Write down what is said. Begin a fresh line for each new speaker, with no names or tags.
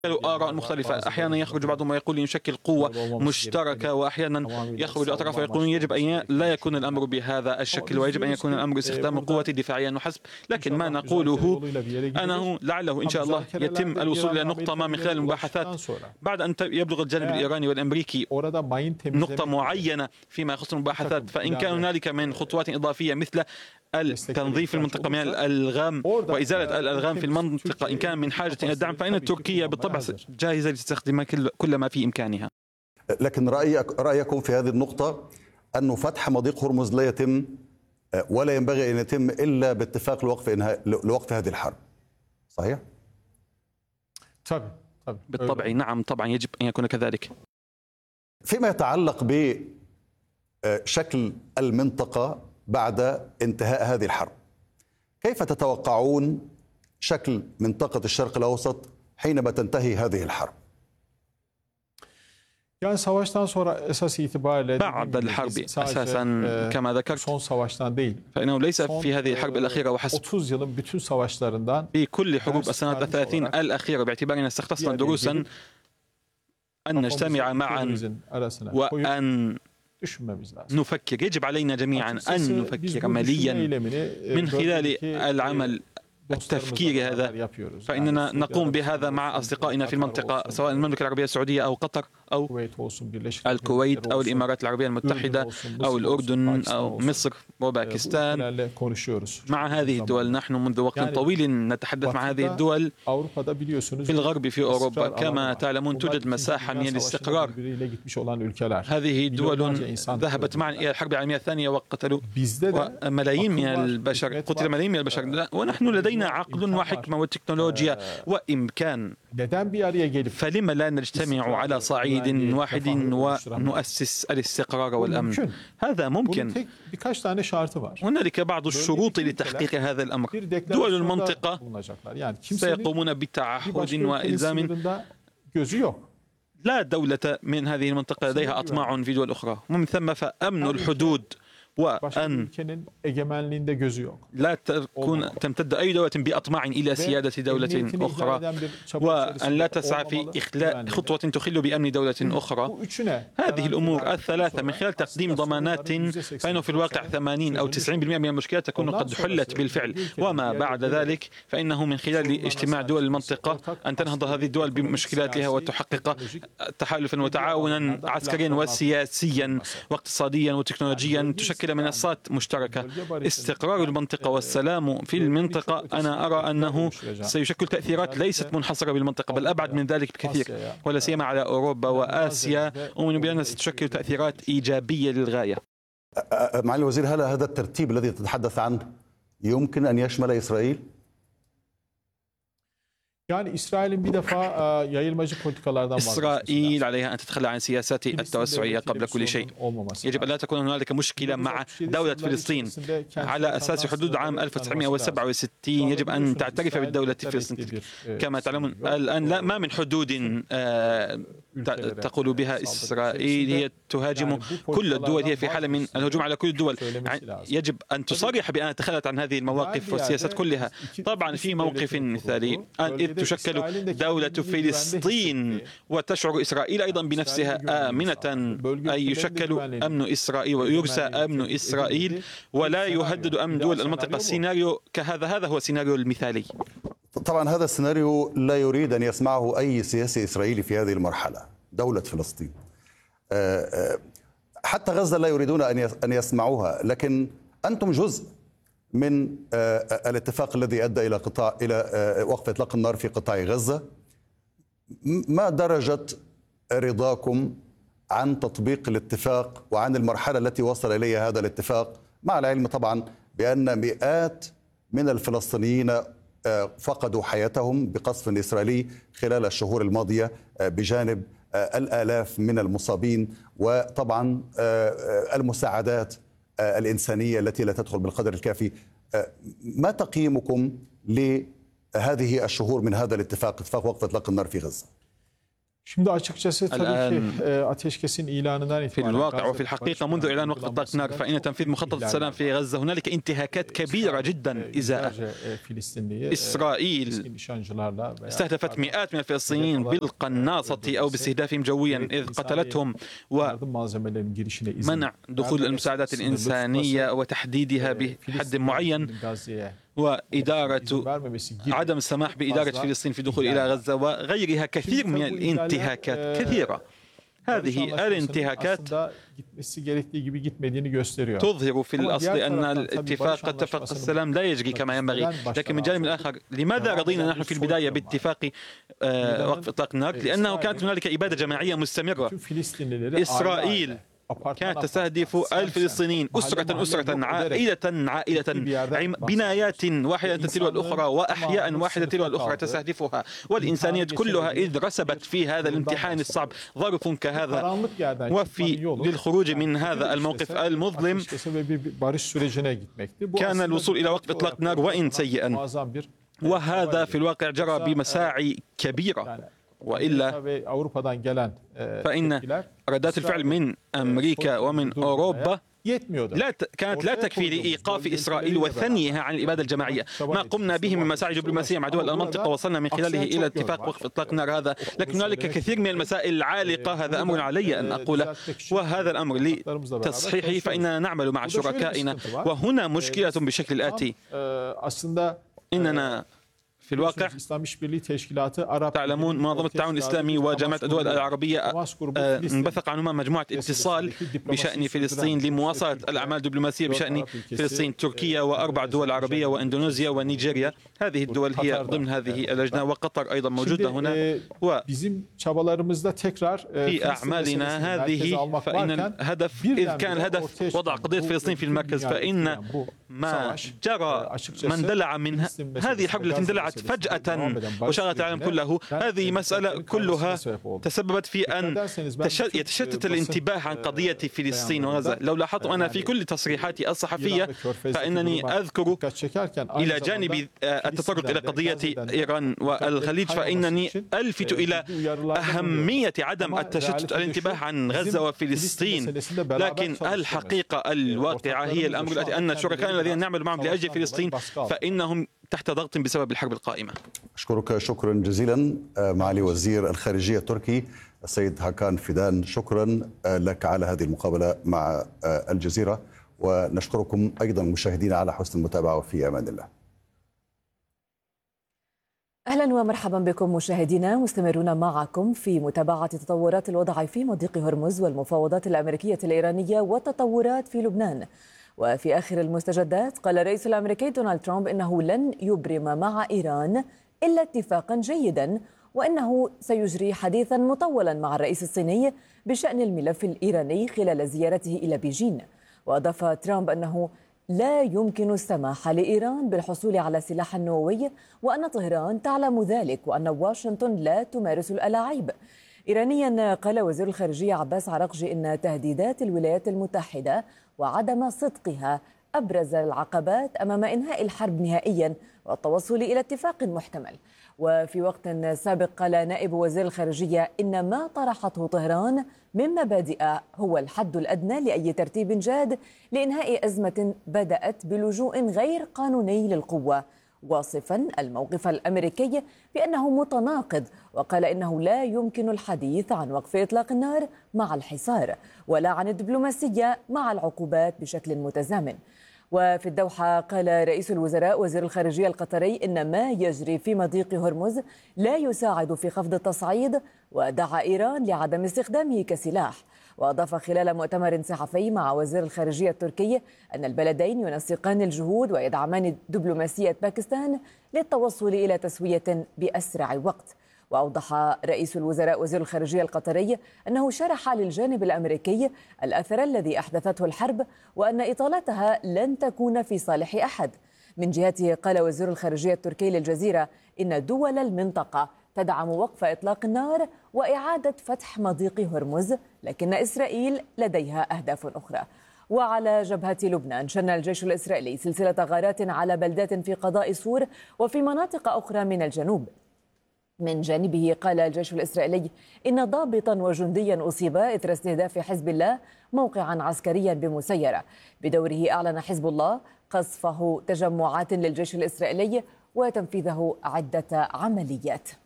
آراء مختلفة. أحيانا يخرج بعضهم ويقول يشكل قوة مشتركة، وأحيانا يخرج أطراف ويقولون يجب أن لا يكون الأمر بهذا الشكل، ويجب أن يكون الأمر استخدام القوة الدفاعية وحسب. لكن ما نقوله أنه لعله إن شاء الله يتم الوصول إلى نقطة ما من خلال المباحثات بعد أن يبلغ الجانب الإيراني والأمريكي نقطة معينة فيما يخص المباحثات. فإن كان هنالك من خطوات إضافية مثل تنظيف المنطقة من الألغام وإزالة الألغام في المنطقة إن كان من حاجة إلى الدعم، فإن تركيا بالطبع جاهزة لتستخدم كل ما في إمكانها.
لكن رأيكم في هذه النقطة أنه فتح مضيق هرمز لا يتم ولا ينبغي أن يتم إلا باتفاق لوقف هذه الحرب، صحيح؟
بالطبع نعم، طبعا يجب أن يكون كذلك.
فيما يتعلق بشكل المنطقة بعد انتهاء هذه الحرب، كيف تتوقعون شكل منطقة الشرق الأوسط حينما تنتهي هذه الحرب؟
بعد الحرب أساسا كما ذكرت فإنه ليس في هذه الحرب الأخيرة وحسب، في كل حروب السنوات 30 الأخيرة باعتبارنا استخلصنا دروسا أن نجتمع معا وأن نفكر. يجب علينا جميعا أن نفكر عمليا من خلال العمل التفكيري هذا، فإننا نقوم بهذا مع أصدقائنا في المنطقة سواء المملكة العربية السعودية أو قطر أو الكويت أو الإمارات العربية المتحدة أو الأردن أو مصر وباكستان. مع هذه الدول نحن منذ وقت طويل نتحدث مع هذه الدول في الغرب في أوروبا. كما تعلمون توجد مساحة من الاستقرار. هذه دول ذهبت معا إلى الحرب العالمية الثانية وقتلوا ملايين من البشر، قتل ملايين من البشر، ونحن لدينا عقل وحكمة وتكنولوجيا وإمكان، فلما لا نجتمع على صعيد واحد ونؤسس الاستقرار والأمن؟ هذا ممكن. هنالك بعض الشروط لتحقيق هذا الأمر. دول المنطقة سيقومون بتعهد وإلزام. لا دولة من هذه المنطقة لديها أطماع في دول أخرى، ومن ثم فأمن الحدود وأن لا تمتد أي دولة بأطماع إلى سيادة دولة أخرى، وأن لا تسعى في إخلاء خطوة تخل بأمن دولة أخرى. هذه الأمور الثلاثة من خلال تقديم ضمانات، فإنه في الواقع 80 أو 90% من المشكلات تكون قد حلت بالفعل، وما بعد ذلك فإنه من خلال اجتماع دول المنطقة أن تنهض هذه الدول بمشكلاتها وتحقق تحالفا وتعاونا عسكريا وسياسيا واقتصاديا وتكنولوجيا تشكل منصات مشتركة. استقرار المنطقة والسلام في المنطقة أنا أرى أنه سيشكل تأثيرات ليست منحصرة بالمنطقة بل أبعد من ذلك بكثير، ولا سيما على أوروبا وآسيا، ومن بأنها ستشكل تأثيرات إيجابية للغاية.
معالي الوزير، هل هذا الترتيب الذي تتحدث عنه يمكن أن يشمل إسرائيل؟
إسرائيل عليها أن تتخلى عن سياسات التوسعية قبل كل شيء. يجب أن لا تكون هنالك مشكلة مع دولة فلسطين على أساس حدود عام 1967. يجب أن تعترف بالدولة الفلسطينية. كما تعلمون الآن ما من حدود تقول بها إسرائيل، هي تهاجم كل الدول، هي في حالة من الهجوم على كل الدول. يجب أن تصرح بأن تخلت عن هذه المواقف والسياسات كلها. طبعا في موقف مثالي أن تشكل دولة فلسطين وتشعر إسرائيل أيضا بنفسها آمنة، أي يشكل أمن إسرائيل ويرسى أمن إسرائيل ولا يهدد أمن دول المنطقة. سيناريو كهذا هذا هو السيناريو المثالي.
طبعا هذا السيناريو لا يريد أن يسمعه أي سياسي إسرائيلي في هذه المرحلة، دولة فلسطين. حتى غزة لا يريدون أن يسمعوها، لكن أنتم جزء من الاتفاق الذي أدى إلى وقف إطلاق النار في قطاع غزة. ما درجة رضاكم عن تطبيق الاتفاق وعن المرحلة التي وصل إليها هذا الاتفاق، مع العلم طبعا بأن مئات من الفلسطينيين فقدوا حياتهم بقصف إسرائيلي خلال الشهور الماضية، بجانب الآلاف من المصابين، وطبعا المساعدات الإنسانية التي لا تدخل بالقدر الكافي. ما تقييمكم لهذه الشهور من هذا الاتفاق، اتفاق وقف إطلاق النار في غزة؟
الآن في الواقع وفي الحقيقة منذ إعلان وقف إطلاق النار فإن تنفيذ مخطط السلام في غزة هنالك انتهاكات كبيرة جدا إزاء إسرائيل. استهدفت مئات من الفلسطينيين بالقناصة أو باستهدافهم جويا إذ قتلتهم، ومنع دخول المساعدات الإنسانية وتحديدها بحد معين، وإدارة عدم السماح بإدارة فلسطين في الدخول إلى غزة وغيرها. كثير من الانتهاكات كثيرة. هذه الانتهاكات تظهر في الأصل أن اتفاق السلام لا يجري كما ينبغي. لكن من جانب آخر، لماذا رضينا نحن في البداية باتفاق وقف إطلاق النار؟ لأنه كانت هنالك إبادة جماعية مستمرة. إسرائيل كانت تستهدف الفلسطينيين أسرة عائلة بنايات واحدة تلو الأخرى وأحياء واحدة تلو الأخرى تستهدفها، والإنسانية كلها إذ رسبت في هذا الامتحان الصعب ظرف كهذا. للخروج من هذا الموقف المظلم كان الوصول إلى وقف إطلاق النار وإن سيئا، وهذا في الواقع جرى بمساعي كبيرة. وإلا فإن ردات الفعل من أمريكا ومن أوروبا كانت لا تكفي لإيقاف إسرائيل وثنيها عن الإبادة الجماعية. ما قمنا به من مساعي دبلوماسية مع دول المنطقة وصلنا من خلاله إلى اتفاق وقف إطلاق النار هذا، لكن هنالك كثير من المسائل العالقة. هذا أمر علي أن أقوله، وهذا الأمر لتصحيحه فإننا نعمل مع شركائنا. وهنا مشكلة بشكل الآتي: إننا في الواقع تعلمون منظمة التعاون الإسلامي وجامعة الدول العربية انبثق عنهما مجموعة اتصال بشأن فلسطين لمواصلة الأعمال الدبلوماسية بشأن فلسطين. تركيا وأربع دول عربية وإندونيسيا ونيجيريا، هذه الدول هي ضمن هذه اللجنة، وقطر أيضا موجودة هنا. وفي أعمالنا هذه فإن الهدف، إذ كان الهدف وضع قضية فلسطين في المركز، فإن ما جرى ما اندلع من هذه الحرب التي اندلعت فجأة وشغلت العالم كله، هذه مسألة كلها تسببت في أن يتشتت الانتباه عن قضية فلسطين وغزة. لو لاحظتم أنا في كل تصريحاتي الصحفية فإنني أذكر إلى جانب التطرق إلى قضية إيران والخليج فإنني ألفت إلى أهمية عدم التشتت الانتباه عن غزة وفلسطين. لكن الحقيقة الواقعة هي الأمر الذي أن شركائنا الذين نعمل معهم لأجل فلسطين فإنهم تحت ضغط بسبب الحرب القائمة.
أشكرك شكرا جزيلا معالي وزير الخارجية التركي السيد هاكان فيدان. شكرا لك على هذه المقابلة مع الجزيرة، ونشكركم أيضا مشاهدينا على حسن المتابعة، وفي أمان الله.
أهلا ومرحبا بكم مشاهدينا، مستمرون معكم في متابعة تطورات الوضع في مضيق هرمز والمفاوضات الأمريكية الإيرانية والتطورات في لبنان. وفي آخر المستجدات قال الرئيس الأمريكي دونالد ترامب إنه لن يبرم مع إيران إلا اتفاقا جيدا، وإنه سيجري حديثا مطولا مع الرئيس الصيني بشأن الملف الإيراني خلال زيارته إلى بيجين. وأضاف ترامب أنه لا يمكن السماح لإيران بالحصول على سلاح نووي، وأن طهران تعلم ذلك، وأن واشنطن لا تمارس الألاعيب. إيرانيا قال وزير الخارجية عباس عراقجي إن تهديدات الولايات المتحدة وعدم صدقها أبرز العقبات أمام إنهاء الحرب نهائيا والتوصل إلى اتفاق محتمل. وفي وقت سابق قال نائب وزير الخارجية إن ما طرحته طهران من مبادئ هو الحد الأدنى لأي ترتيب جاد لإنهاء أزمة بدأت بلجوء غير قانوني للقوة، واصفا الموقف الأمريكي بأنه متناقض، وقال إنه لا يمكن الحديث عن وقف إطلاق النار مع الحصار ولا عن الدبلوماسية مع العقوبات بشكل متزامن. وفي الدوحة قال رئيس الوزراء وزير الخارجية القطري إن ما يجري في مضيق هرمز لا يساعد في خفض التصعيد، ودعا إيران لعدم استخدامه كسلاح. وأضاف خلال مؤتمر صحفي مع وزير الخارجية التركي أن البلدين ينسقان الجهود ويدعمان دبلوماسية باكستان للتوصل إلى تسوية بأسرع وقت. وأوضح رئيس الوزراء وزير الخارجية القطري أنه شرح للجانب الأمريكي الأثر الذي أحدثته الحرب، وأن إطالتها لن تكون في صالح أحد. من جهته قال وزير الخارجية التركي للجزيرة إن دول المنطقة تدعم وقف إطلاق النار وإعادة فتح مضيق هرمز، لكن إسرائيل لديها أهداف أخرى. وعلى جبهة لبنان شن الجيش الإسرائيلي سلسلة غارات على بلدات في قضاء سور وفي مناطق أخرى من الجنوب. من جانبه قال الجيش الإسرائيلي إن ضابطا وجنديا أصيب إثر استهداف حزب الله موقعا عسكريا بمسيرة. بدوره أعلن حزب الله قصفه تجمعات للجيش الإسرائيلي وتنفيذه عدة عمليات.